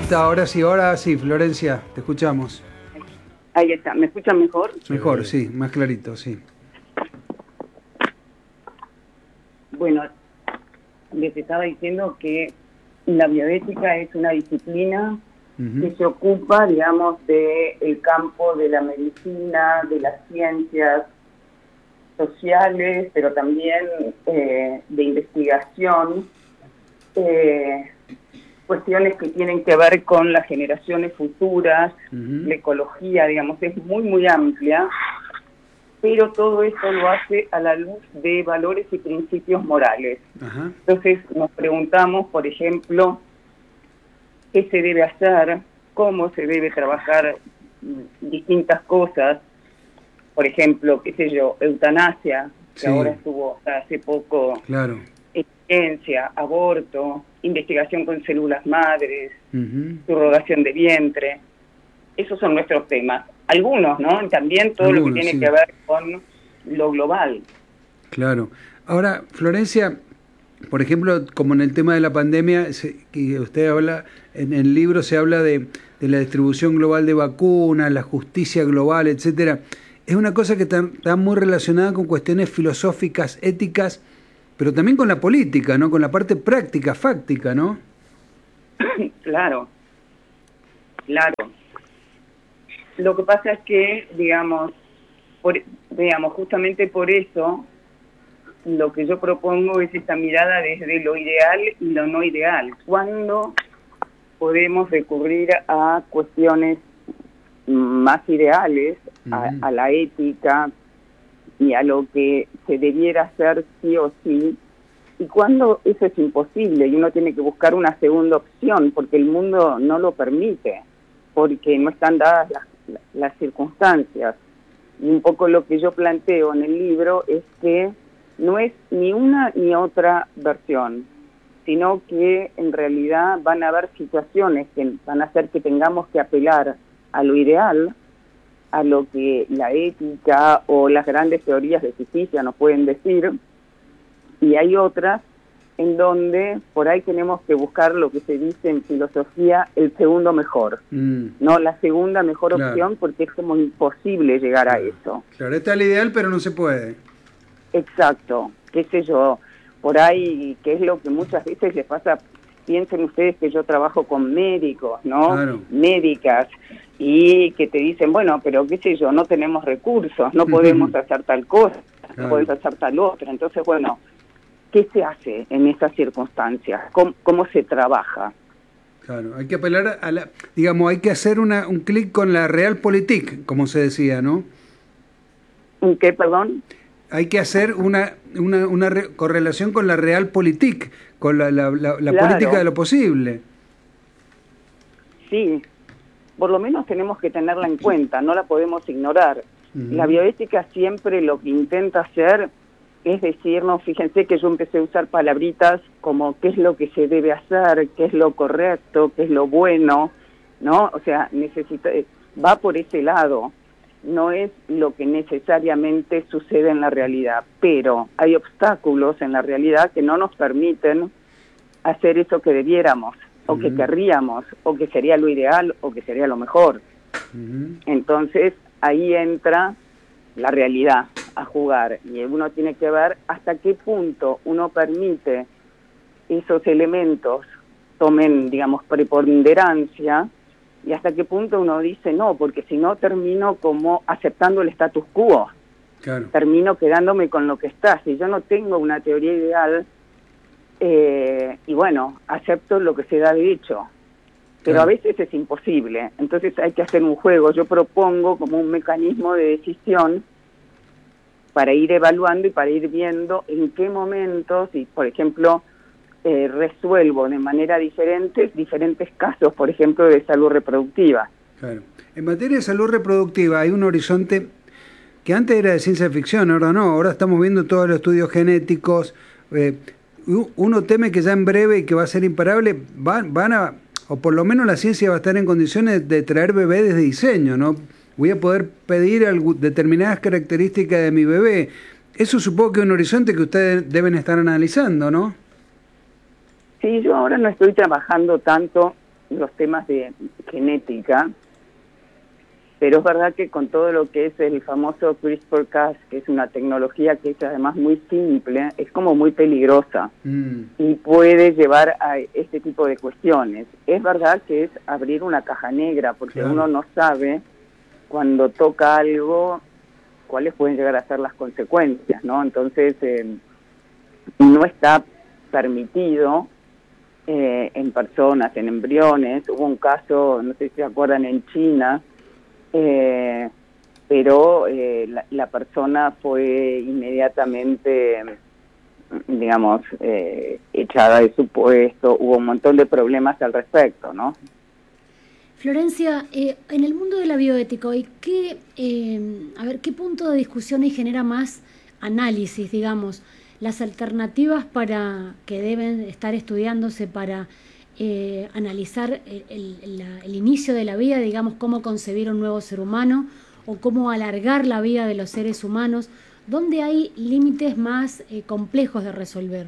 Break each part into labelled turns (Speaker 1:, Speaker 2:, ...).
Speaker 1: está, ahora sí, Florencia, te escuchamos.
Speaker 2: Ahí está, ¿me escuchan mejor?
Speaker 1: Mejor, sí, más clarito, sí.
Speaker 2: Bueno, les estaba diciendo que la bioética es una disciplina que se ocupa, digamos, del campo de la medicina, de las ciencias sociales, pero también de investigación, cuestiones que tienen que ver con las generaciones futuras, la ecología, digamos, es muy, muy amplia, pero todo esto lo hace a la luz de valores y principios morales. Entonces nos preguntamos, por ejemplo, qué se debe hacer, cómo se debe trabajar distintas cosas, por ejemplo, qué sé yo, eutanasia, que ahora estuvo hace poco, evidencia, aborto, investigación con células madres, subrogación de vientre. Esos son nuestros temas. Algunos, ¿no? Y también todo lo que tiene que ver con lo global.
Speaker 1: Claro. Ahora, Florencia, por ejemplo, como en el tema de la pandemia, que usted habla, en el libro se habla de la distribución global de vacunas, la justicia global, etcétera. Es una cosa que está muy relacionada con cuestiones filosóficas, éticas, pero también con la política, ¿no? Con la parte práctica, fáctica, ¿no?
Speaker 2: Claro. Lo que pasa es que, digamos, justamente por eso, lo que yo propongo es esta mirada desde lo ideal y lo no ideal. ¿Cuándo podemos recurrir a cuestiones más ideales, a la ética y a lo que se debiera hacer sí o sí? Y cuando eso es imposible y uno tiene que buscar una segunda opción porque el mundo no lo permite, porque no están dadas las circunstancias. Y un poco lo que yo planteo en el libro es que no es ni una ni otra versión, sino que en realidad van a haber situaciones que van a hacer que tengamos que apelar a lo ideal, a lo que la ética o las grandes teorías de justicia nos pueden decir, y hay otras en donde por ahí tenemos que buscar lo que se dice en filosofía, el segundo mejor, no la segunda mejor opción, porque es como imposible llegar a eso.
Speaker 1: Claro, está el ideal, pero no se puede.
Speaker 2: Exacto, qué sé yo, por ahí, que es lo que muchas veces les pasa. Piensen ustedes que yo trabajo con médicos, ¿no?
Speaker 1: Claro.
Speaker 2: Médicas, y que te dicen, bueno, pero qué sé yo, no tenemos recursos, no podemos hacer tal cosa, no podemos hacer tal otra. Entonces, bueno, ¿qué se hace en esas circunstancias? ¿Cómo se trabaja?
Speaker 1: Claro, hay que apelar a la, digamos, hay que hacer un clic con la realpolitik, como se decía, ¿no?
Speaker 2: ¿Un qué, perdón?
Speaker 1: Hay que hacer una correlación con la realpolitik, con la política de lo posible.
Speaker 2: Sí, por lo menos tenemos que tenerla en cuenta, no la podemos ignorar. La bioética siempre lo que intenta hacer es decirnos, fíjense que yo empecé a usar palabritas como qué es lo que se debe hacer, qué es lo correcto, qué es lo bueno, ¿no? O sea, va por ese lado. No es lo que necesariamente sucede en la realidad, pero hay obstáculos en la realidad que no nos permiten hacer eso que debiéramos, o que querríamos, o que sería lo ideal, o que sería lo mejor. Entonces, ahí entra la realidad a jugar, y uno tiene que ver hasta qué punto uno permite esos elementos tomen, digamos, preponderancia, y hasta qué punto uno dice no, porque si no termino como aceptando el status quo.
Speaker 1: Claro.
Speaker 2: Termino quedándome con lo que está. Si yo no tengo una teoría ideal, y bueno, acepto lo que se da de hecho, pero a veces es imposible. Entonces hay que hacer un juego. Yo propongo como un mecanismo de decisión para ir evaluando y para ir viendo en qué momentos, y por ejemplo, resuelvo de manera diferente diferentes casos, por ejemplo, de salud reproductiva.
Speaker 1: Claro. En materia de salud reproductiva hay un horizonte que antes era de ciencia ficción, ahora no, ahora estamos viendo todos los estudios genéticos. Uno teme que ya en breve y que va a ser imparable, van a, o por lo menos la ciencia va a estar en condiciones de traer bebés desde diseño, ¿no? Voy a poder pedir determinadas características de mi bebé. Eso supongo que es un horizonte que ustedes deben estar analizando, ¿no?
Speaker 2: Sí, yo ahora no estoy trabajando tanto los temas de genética, pero es verdad que con todo lo que es el famoso CRISPR-Cas, que es una tecnología que es además muy simple, es como muy peligrosa y puede llevar a este tipo de cuestiones. Es verdad que es abrir una caja negra, porque uno no sabe cuando toca algo cuáles pueden llegar a ser las consecuencias, ¿no? Entonces, no está permitido en personas, en embriones. Hubo un caso, no sé si se acuerdan, en China, pero la persona fue inmediatamente, digamos, echada de su puesto. Hubo un montón de problemas al respecto, ¿no?
Speaker 3: Florencia, en el mundo de la bioética, ¿qué punto de discusión y genera más análisis, digamos, las alternativas para que deben estar estudiándose para analizar el inicio de la vida, digamos, cómo concebir un nuevo ser humano o cómo alargar la vida de los seres humanos? ¿Dónde hay límites más complejos de resolver?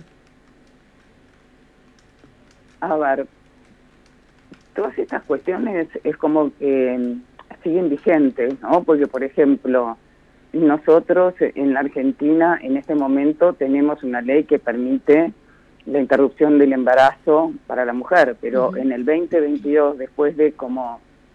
Speaker 2: A ver, todas estas cuestiones es como que siguen vigentes, ¿no? Porque, por ejemplo, nosotros en la Argentina en este momento tenemos una ley que permite la interrupción del embarazo para la mujer, pero en el 2022, después de como,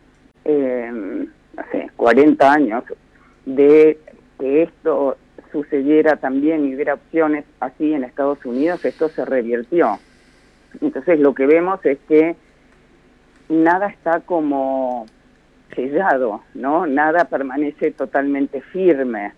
Speaker 2: no sé, 40 años de que esto sucediera también y hubiera opciones así en Estados Unidos, esto se revirtió. Entonces lo que vemos es que nada está como sellado, ¿no? Nada permanece totalmente firme.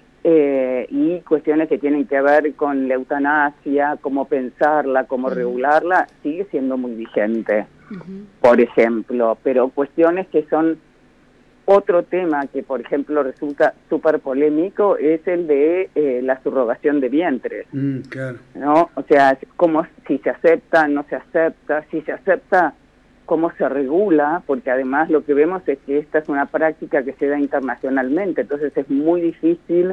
Speaker 2: Y cuestiones que tienen que ver con la eutanasia, cómo pensarla, cómo regularla, sigue siendo muy vigente, por ejemplo. Pero cuestiones que son otro tema que, por ejemplo, resulta súper polémico es el de la subrogación de vientres.
Speaker 1: Claro.
Speaker 2: ¿No? O sea, como si se acepta, no se acepta, si se acepta, cómo se regula, porque además lo que vemos es que esta es una práctica que se da internacionalmente, entonces es muy difícil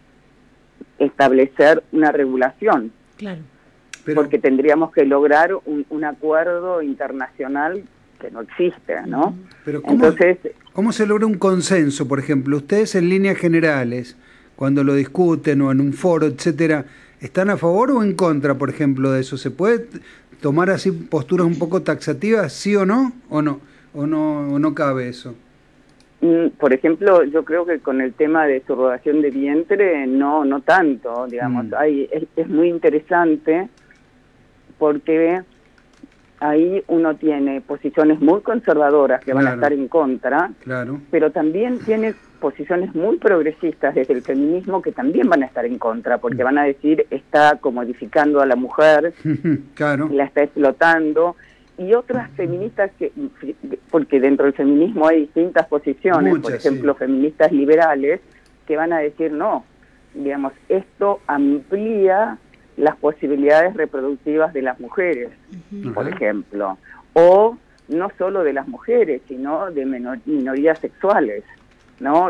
Speaker 2: establecer una regulación.
Speaker 3: Claro.
Speaker 2: Porque tendríamos que lograr un acuerdo internacional que no existe, ¿no?
Speaker 1: Pero ¿cómo se logra un consenso, por ejemplo? Ustedes en líneas generales, cuando lo discuten o en un foro, etcétera, ¿están a favor o en contra, por ejemplo, de eso? ¿Se puede tomar así posturas un poco taxativas, sí o no? ¿O no cabe eso?
Speaker 2: Por ejemplo, yo creo que con el tema de subrogación de vientre, no tanto, digamos. Es muy interesante porque ahí uno tiene posiciones muy conservadoras que van a estar en contra, pero también tiene posiciones muy progresistas desde el feminismo que también van a estar en contra, porque van a decir está comodificando a la mujer, la está explotando, y otras feministas porque dentro del feminismo hay distintas posiciones, por ejemplo, feministas liberales, que van a decir no, digamos, esto amplía las posibilidades reproductivas de las mujeres, por ejemplo, o no solo de las mujeres, sino de minorías sexuales, ¿no?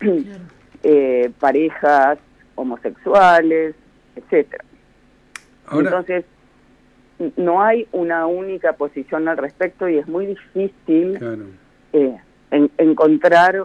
Speaker 2: Parejas homosexuales, etcétera. Entonces, no hay una única posición al respecto y es muy difícil encontrar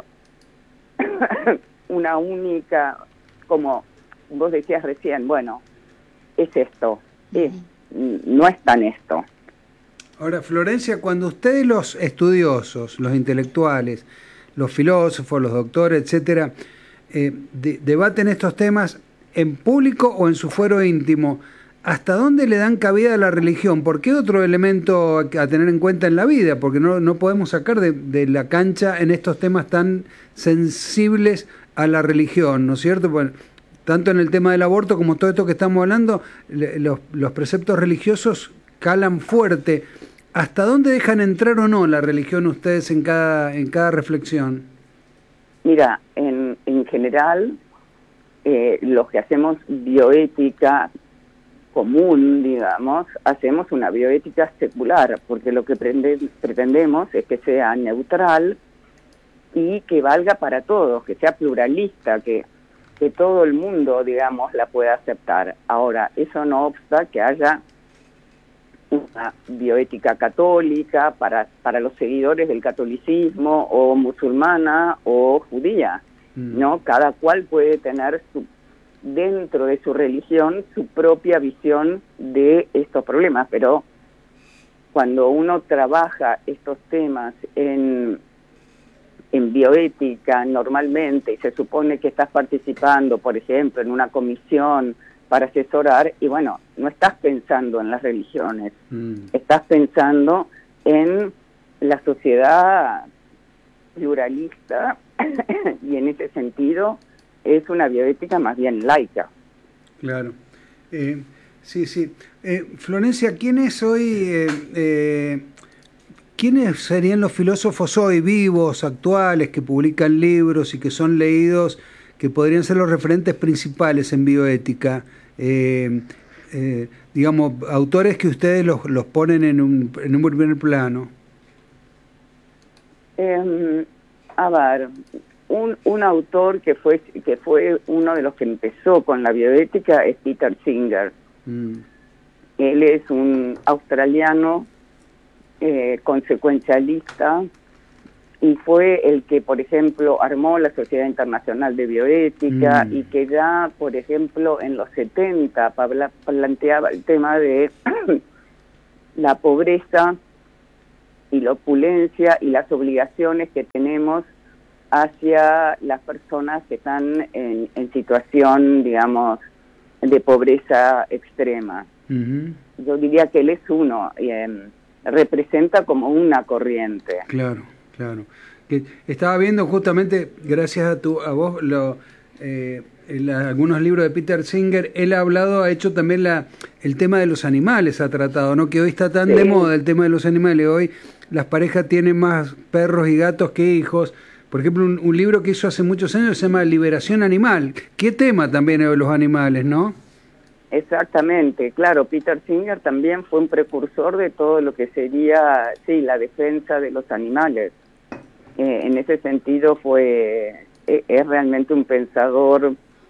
Speaker 2: una única, como vos decías recién, bueno, es esto, no es tan esto.
Speaker 1: Ahora, Florencia, cuando ustedes los estudiosos, los intelectuales, los filósofos, los doctores, etcétera, debaten estos temas en público o en su fuero íntimo, ¿hasta dónde le dan cabida a la religión? Porque es otro elemento a tener en cuenta en la vida, porque no podemos sacar de la cancha en estos temas tan sensibles a la religión, ¿no es cierto? Bueno, tanto en el tema del aborto como todo esto que estamos hablando, los preceptos religiosos calan fuerte. ¿Hasta dónde dejan entrar o no la religión ustedes en cada reflexión?
Speaker 2: Mira, en general, los que hacemos bioética común, digamos, hacemos una bioética secular, porque lo que pretendemos es que sea neutral y que valga para todos, que sea pluralista, que todo el mundo, digamos, la pueda aceptar. Ahora, eso no obsta que haya una bioética católica para los seguidores del catolicismo, o musulmana o judía, ¿no? Cada cual puede tener dentro de su religión su propia visión de estos problemas, pero cuando uno trabaja estos temas en bioética normalmente, y se supone que estás participando, por ejemplo, en una comisión para asesorar, y bueno, no estás pensando en las religiones, estás pensando en la sociedad pluralista, y en ese sentido es una bioética más bien laica.
Speaker 1: Claro. Sí. Florencia, ¿quiénes serían los filósofos hoy vivos, actuales, que publican libros y que son leídos, que podrían ser los referentes principales en bioética? Digamos, autores que ustedes los ponen en un primer plano.
Speaker 2: A ver, un autor que fue uno de los que empezó con la bioética es Peter Singer. Él es un australiano consecuencialista, y fue el que, por ejemplo, armó la Sociedad Internacional de Bioética, y que ya, por ejemplo, en los 70 planteaba el tema de la pobreza y la opulencia y las obligaciones que tenemos hacia las personas que están en situación, digamos, de pobreza extrema. Yo diría que él es uno, representa como una corriente.
Speaker 1: Claro. Que estaba viendo justamente, gracias a vos, algunos libros de Peter Singer. Él ha hecho también el tema de los animales, ha tratado, ¿no? Que hoy está tan de moda el tema de los animales. Hoy las parejas tienen más perros y gatos que hijos. Por ejemplo, un libro que hizo hace muchos años se llama Liberación Animal. ¿Qué tema también de los animales, no?
Speaker 2: Exactamente, claro. Peter Singer también fue un precursor de todo lo que sería, la defensa de los animales. En ese sentido es realmente un pensador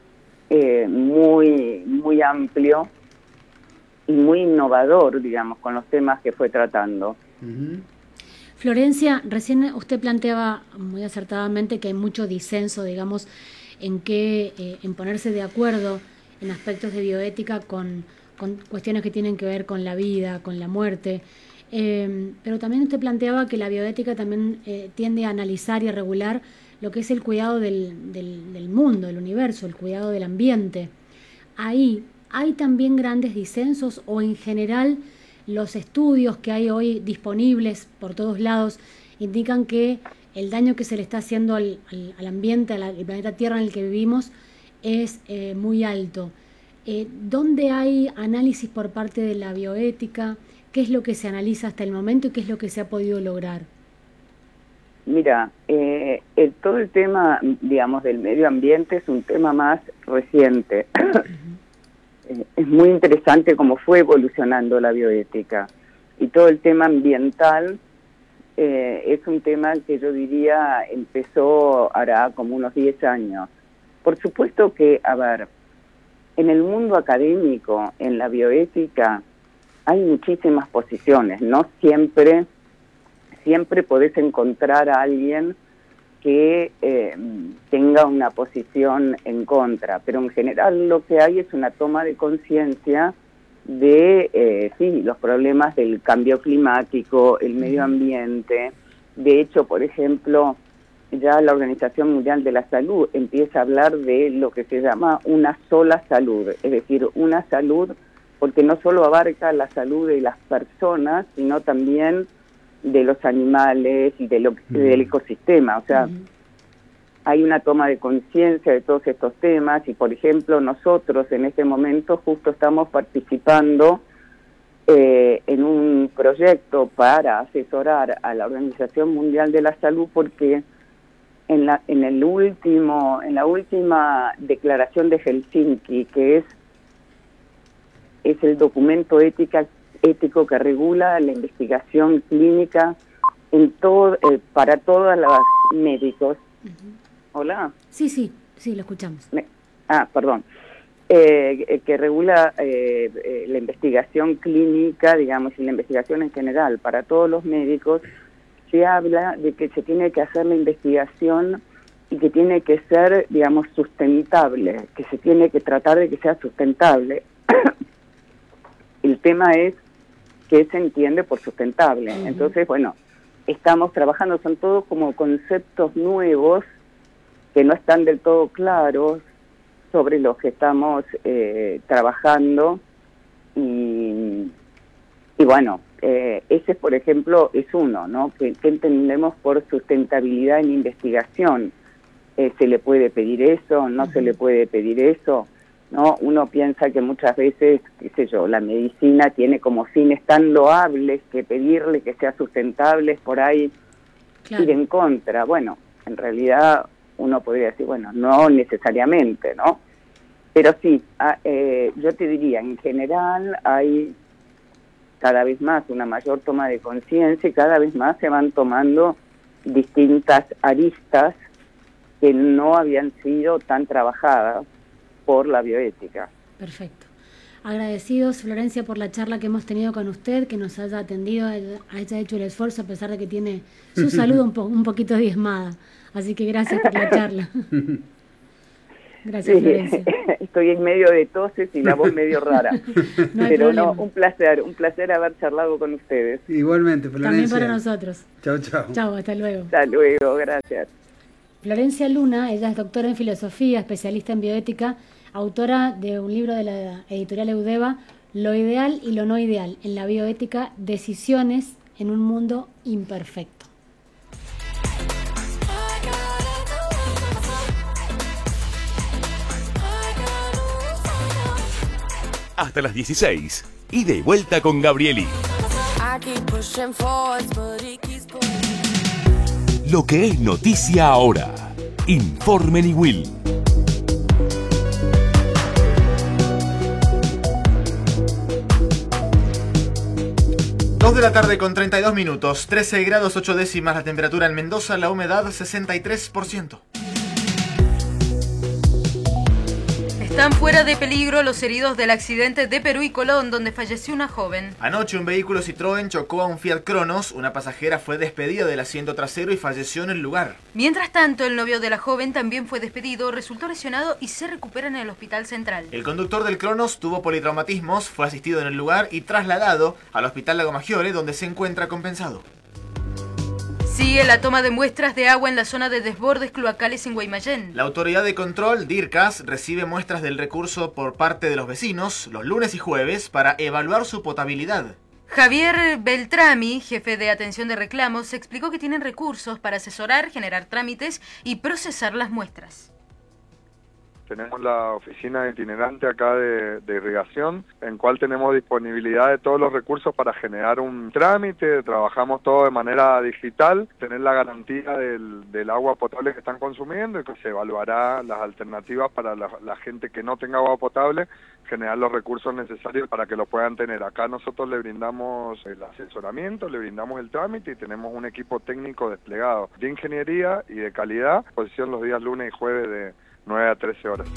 Speaker 2: muy amplio y muy innovador, digamos, con los temas que fue tratando.
Speaker 3: Florencia, recién usted planteaba muy acertadamente que hay mucho disenso, digamos, en ponerse de acuerdo en aspectos de bioética con cuestiones que tienen que ver con la vida, con la muerte. Pero también usted planteaba que la bioética también tiende a analizar y a regular lo que es el cuidado del mundo, del universo, el cuidado del ambiente. Ahí hay también grandes disensos, o en general los estudios que hay hoy disponibles por todos lados indican que el daño que se le está haciendo al ambiente, al planeta Tierra en el que vivimos, es muy alto. ¿Dónde hay análisis por parte de la bioética? ¿Qué es lo que se analiza hasta el momento y qué es lo que se ha podido lograr?
Speaker 2: Mira, todo el tema, digamos, del medio ambiente es un tema más reciente. Es muy interesante cómo fue evolucionando la bioética. Y todo el tema ambiental es un tema que yo diría empezó hará como unos 10 años. Por supuesto que, a ver, en el mundo académico, en la bioética, hay muchísimas posiciones, no siempre podés encontrar a alguien que tenga una posición en contra, pero en general lo que hay es una toma de conciencia de los problemas del cambio climático, el medio ambiente. De hecho, por ejemplo, ya la Organización Mundial de la Salud empieza a hablar de lo que se llama una sola salud, es decir, una salud porque no solo abarca la salud de las personas, sino también de los animales y del ecosistema. O sea, hay una toma de conciencia de todos estos temas, y por ejemplo nosotros en este momento justo estamos participando en un proyecto para asesorar a la Organización Mundial de la Salud, porque en la última declaración de Helsinki, que es el documento ético que regula la investigación clínica para todos los médicos. ¿Hola?
Speaker 3: Sí, lo escuchamos.
Speaker 2: Perdón. que regula la investigación clínica, digamos, y la investigación en general para todos los médicos, se habla de que se tiene que hacer la investigación y que tiene que ser, digamos, sustentable, que se tiene que tratar de que sea sustentable. El tema es qué se entiende por sustentable. Entonces, bueno, estamos trabajando, son todos como conceptos nuevos que no están del todo claros, sobre los que estamos trabajando y bueno, ese por ejemplo es uno, ¿no? ¿Qué entendemos por sustentabilidad en investigación? ¿Se le puede pedir eso? ¿No se le puede pedir eso? ¿No? Uno piensa que muchas veces, qué sé yo, la medicina tiene como fines tan loables que pedirle que sea sustentable por ahí ir en contra. Bueno, en realidad uno podría decir, bueno, no necesariamente, ¿no? Pero sí, yo te diría, en general hay cada vez más una mayor toma de conciencia y cada vez más se van tomando distintas aristas que no habían sido tan trabajadas por la bioética.
Speaker 3: Perfecto. Agradecidos, Florencia, por la charla que hemos tenido con usted, que nos haya atendido, haya hecho el esfuerzo a pesar de que tiene su salud un poquito diezmada. Así que gracias por la charla. Gracias, Florencia.
Speaker 2: Estoy en medio de toses y la voz medio rara. Pero no, un placer haber charlado con ustedes.
Speaker 1: Igualmente, Florencia.
Speaker 3: También para nosotros.
Speaker 1: Chao, chao.
Speaker 3: Chao, hasta luego.
Speaker 2: Hasta luego, gracias.
Speaker 3: Florencia Luna, ella es doctora en filosofía, especialista en bioética, autora de un libro de la editorial Eudeva, Lo ideal y lo no ideal, en la bioética, decisiones en un mundo imperfecto.
Speaker 4: Hasta las 16. Ida y vuelta con Gabrieli. Lo que es noticia ahora. Informe Niwil.
Speaker 5: 2 de la tarde con 32 minutos, 13 grados 8 décimas la temperatura en Mendoza, la humedad 63%.
Speaker 6: Están fuera de peligro los heridos del accidente de Perú y Colón, donde falleció una joven.
Speaker 5: Anoche un vehículo Citroën chocó a un Fiat Cronos, una pasajera fue despedida del asiento trasero y falleció en el lugar.
Speaker 6: Mientras tanto, el novio de la joven también fue despedido, resultó lesionado y se recupera en el hospital central.
Speaker 5: El conductor del Cronos tuvo politraumatismos, fue asistido en el lugar y trasladado al hospital Lago Maggiore, donde se encuentra compensado.
Speaker 6: Sigue la toma de muestras de agua en la zona de desbordes cloacales en Guaymallén.
Speaker 5: La autoridad de control, DIRCAS, recibe muestras del recurso por parte de los vecinos los lunes y jueves para evaluar su potabilidad.
Speaker 6: Javier Beltrami, jefe de atención de reclamos, explicó que tienen recursos para asesorar, generar trámites y procesar las muestras.
Speaker 7: Tenemos la oficina itinerante acá de irrigación, en cual tenemos disponibilidad de todos los recursos para generar un trámite, trabajamos todo de manera digital, tener la garantía del agua potable que están consumiendo y que se evaluará las alternativas para la gente que no tenga agua potable, generar los recursos necesarios para que lo puedan tener. Acá nosotros le brindamos el asesoramiento, le brindamos el trámite y tenemos un equipo técnico desplegado de ingeniería y de calidad, posición los días lunes y jueves de 9 a 13 horas.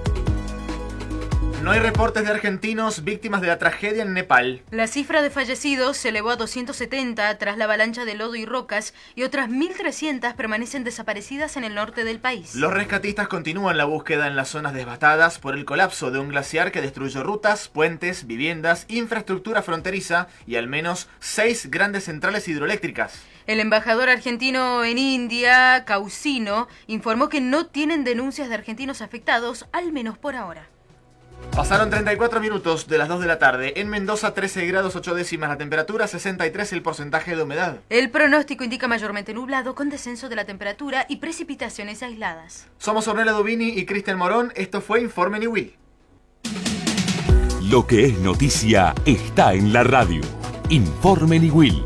Speaker 5: No hay reportes de argentinos víctimas de la tragedia en Nepal.
Speaker 6: La cifra de fallecidos se elevó a 270 tras la avalancha de lodo y rocas y otras 1.300 permanecen desaparecidas en el norte del país.
Speaker 5: Los rescatistas continúan la búsqueda en las zonas devastadas por el colapso de un glaciar que destruyó rutas, puentes, viviendas, infraestructura fronteriza y al menos 6 grandes centrales hidroeléctricas.
Speaker 6: El embajador argentino en India, Causino, informó que no tienen denuncias de argentinos afectados, al menos por ahora.
Speaker 5: Pasaron 34 minutos de las 2 de la tarde. En Mendoza, 13 grados 8 décimas la temperatura, 63 el porcentaje de humedad.
Speaker 6: El pronóstico indica mayormente nublado, con descenso de la temperatura y precipitaciones aisladas.
Speaker 5: Somos Ornella Dubini y Cristian Morón. Esto fue Informe Niwil.
Speaker 4: Lo que es noticia está en la radio. Informe Niwil.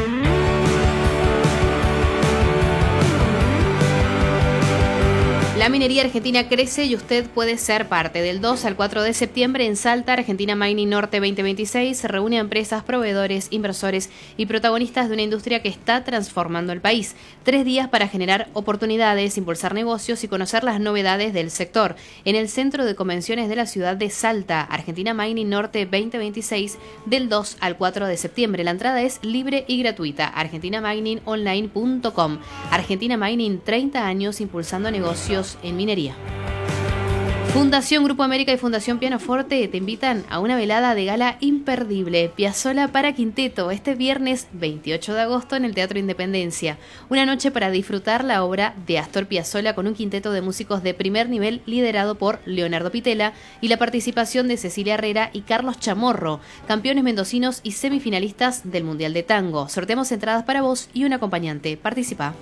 Speaker 8: La minería argentina crece y usted puede ser parte. Del 2 al 4 de septiembre en Salta, Argentina Mining Norte 2026, se reúne a empresas, proveedores, inversores y protagonistas de una industria que está transformando el país. 3 días para generar oportunidades, impulsar negocios y conocer las novedades del sector. En el Centro de Convenciones de la ciudad de Salta, Argentina Mining Norte 2026, del 2 al 4 de septiembre. La entrada es libre y gratuita. argentinaminingonline.com. Argentina Mining, 30 años impulsando negocios en minería. Fundación Grupo América y Fundación Pianoforte te invitan a una velada de gala imperdible. Piazzolla para quinteto, este viernes 28 de agosto en el Teatro Independencia. Una noche para disfrutar la obra de Astor Piazzolla con un quinteto de músicos de primer nivel liderado por Leonardo Pitela y la participación de Cecilia Herrera y Carlos Chamorro, campeones mendocinos y semifinalistas del Mundial de Tango. Sorteamos entradas para vos y un acompañante. Participa.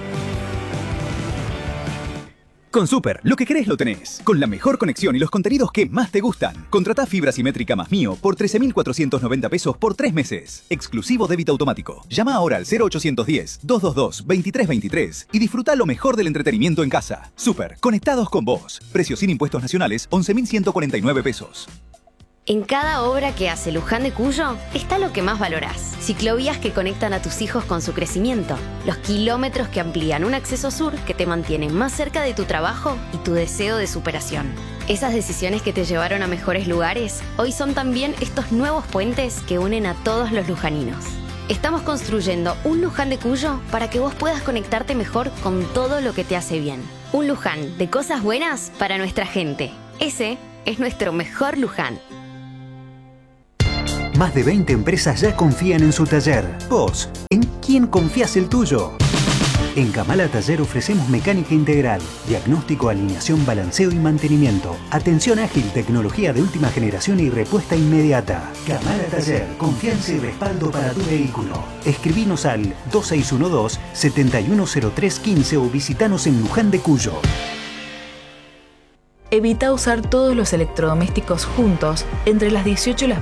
Speaker 9: Con Super, lo que querés lo tenés. Con la mejor conexión y los contenidos que más te gustan. Contratá fibra simétrica más Mío por 13.490 pesos por 3 meses. Exclusivo débito automático. Llama ahora al 0810-222-2323 y disfruta lo mejor del entretenimiento en casa. Super, conectados con vos. Precio sin impuestos nacionales, 11.149 pesos.
Speaker 10: En cada obra que hace Luján de Cuyo está lo que más valorás. Ciclovías que conectan a tus hijos con su crecimiento. Los kilómetros que amplían un acceso sur que te mantienen más cerca de tu trabajo y tu deseo de superación. Esas decisiones que te llevaron a mejores lugares, hoy son también estos nuevos puentes que unen a todos los lujaninos. Estamos construyendo un Luján de Cuyo para que vos puedas conectarte mejor con todo lo que te hace bien. Un Luján de cosas buenas para nuestra gente. Ese es nuestro mejor Luján.
Speaker 11: Más de 20 empresas ya confían en su taller. ¿Vos, en quién confías el tuyo? En Kamala Taller ofrecemos mecánica integral, diagnóstico, alineación, balanceo y mantenimiento, atención ágil, tecnología de última generación y respuesta inmediata. Kamala Taller, confianza y respaldo para tu vehículo. Escribinos al 2612-710315 o visitanos en Luján de Cuyo.
Speaker 12: Evita usar todos los electrodomésticos juntos entre las 18 y las